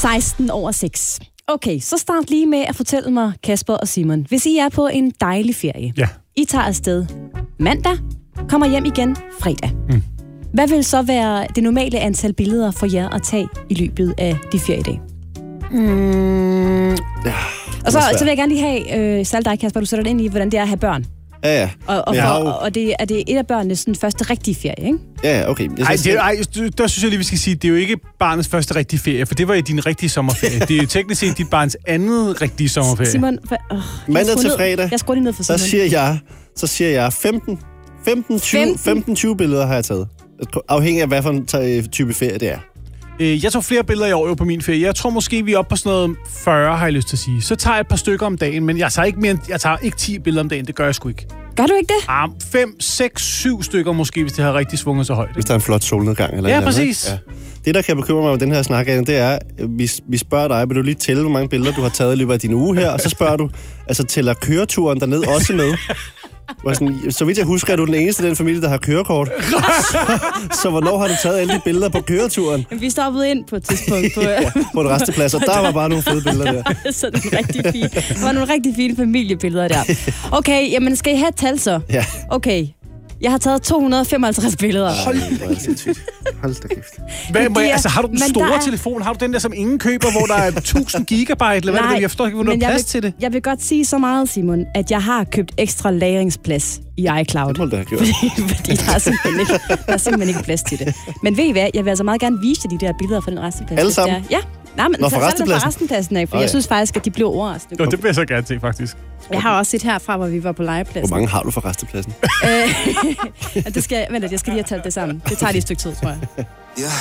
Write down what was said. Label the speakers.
Speaker 1: 6:16. Okay, så start lige med at fortælle mig, Kasper og Simon. Hvis I er på en dejlig ferie, I tager afsted mandag, kommer hjem igen fredag. Hvad vil så være det normale antal billeder for jer at tage i løbet af de feriedage? Og så vil jeg gerne lige have, særligt dig, Kasper, du sætter dig ind i, hvordan det er at have børn.
Speaker 2: Ja.
Speaker 1: Og det er et af børnenes første rigtige ferie, ikke?
Speaker 2: Ja, okay.
Speaker 3: Der synes jeg lige, vi skal sige, det er jo ikke barnets første rigtige ferie, for det var i din rigtige sommerferie. Det er jo teknisk set dit barns andet rigtige sommerferie.
Speaker 1: Simon,
Speaker 2: mandag til fredag,
Speaker 1: jeg skruer lige ned for Simon.
Speaker 2: Så siger jeg 15-20 billeder har jeg taget. Afhængig af, hvad for en type ferie det er.
Speaker 3: Jeg tog flere billeder i år på min ferie. Jeg tror måske, vi er oppe på sådan noget 40, har jeg lyst til at sige. Så tager jeg et par stykker om dagen, men jeg tager ikke 10 billeder om dagen. Det gør jeg sgu ikke.
Speaker 1: Gør du ikke det?
Speaker 3: 5, 6, 7 stykker måske, hvis det har rigtig svunget så højt.
Speaker 2: Hvis der er en flot solnedgang eller noget.
Speaker 3: Præcis.
Speaker 2: Ja. Det, der kan bekymre mig med den her snak, det er, vi spørger dig, vil du lige tælle, hvor mange billeder du har taget i løbet af din uge her, og så spørger du, altså tæller køreturen derned også med? Så vidt jeg husker, er du den eneste i den familie, der har kørekort. Så hvornår har du taget alle de billeder på køreturen?
Speaker 1: Vi stoppede ind på et tidspunkt
Speaker 2: på en resteplads, og der var bare nogle fede billeder der.
Speaker 1: Så der var nogle rigtig fine familiebilleder der. Okay, jamen skal I have et tal så?
Speaker 2: Ja.
Speaker 1: Okay. Jeg har taget 255 billeder.
Speaker 2: Hold da kæft.
Speaker 3: Har du den store telefon? Har du den der, som ingen køber, hvor der er 1000 gigabyte? Eller hvad? Jeg forstår ikke, hvor du har plads til det.
Speaker 1: Jeg vil godt sige så meget, Simon, at jeg har købt ekstra lagringsplads i iCloud.
Speaker 2: Det må du have gjort.
Speaker 1: Fordi der er simpelthen ikke plads til det. Men ved I hvad? Jeg vil altså meget gerne vise jer de der billeder fra den resteplads.
Speaker 2: Alle sammen?
Speaker 1: Ja. Nej, men
Speaker 2: fra
Speaker 1: restepladsen af, for jeg synes faktisk, at de blev overraskende.
Speaker 3: Det vil jeg så gerne se, faktisk.
Speaker 1: Jeg har også set herfra, hvor vi var på legepladsen.
Speaker 2: Hvor mange har du fra restepladsen?
Speaker 1: Jeg skal lige have talt det sammen. Det tager lige et stykke tid, tror jeg.